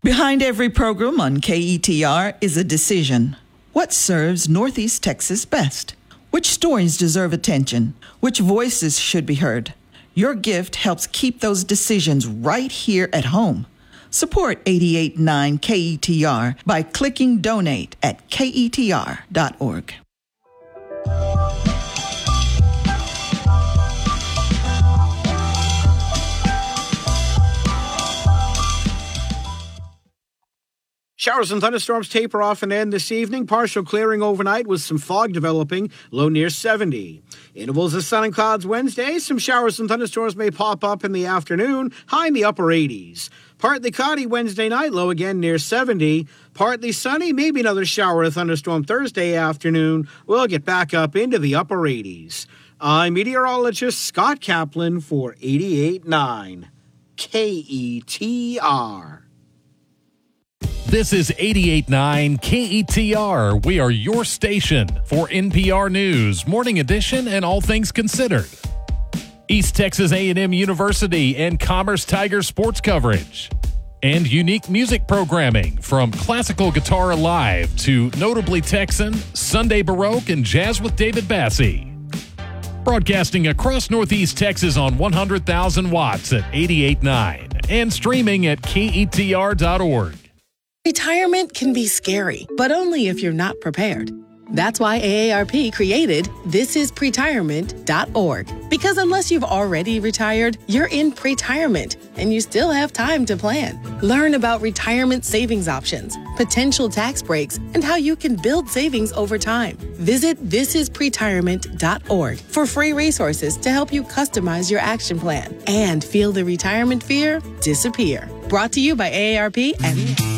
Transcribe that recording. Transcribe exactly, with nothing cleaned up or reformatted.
Behind every program on K E T R is a decision. What serves Northeast Texas best? Which stories deserve attention? Which voices should be heard? Your gift helps keep those decisions right here at home. Support eighty-eight point nine K E T R by clicking donate at K E T R dot org. Showers and thunderstorms taper off and end this evening. Partial clearing overnight with some fog developing, low near seventy. Intervals of sun and clouds Wednesday. Some showers and thunderstorms may pop up in the afternoon, high in the upper eighties. Partly cloudy Wednesday night, low again near seventy. Partly sunny, maybe another shower or thunderstorm Thursday afternoon. We'll get back up into the upper eighties. I'm meteorologist Scott Kaplan for eighty-eight point nine K E T R. This is eighty-eight point nine K E T R. We are your station for N P R News, Morning Edition, and all things considered. East Texas A and M University and Commerce Tiger sports coverage. And unique music programming from Classical Guitar Live to Notably Texan, Sunday Baroque, and Jazz with David Bassie. Broadcasting across Northeast Texas on one hundred thousand watts at eighty-eight point nine and streaming at K E T R dot org. Retirement can be scary, but only if you're not prepared. That's why A A R P created this is pretirement dot org. Because unless you've already retired, you're in pretirement, and you still have time to plan. Learn about retirement savings options, potential tax breaks, and how you can build savings over time. Visit this is pretirement dot org for free resources to help you customize your action plan and feel the retirement fear disappear. Brought to you by A A R P and